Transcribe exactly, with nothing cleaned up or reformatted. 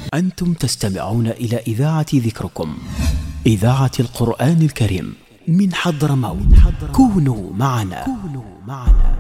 أنتم تستمعون إلى إذاعة ذكركم، إذاعة القرآن الكريم من حضرموت. كونوا معنا.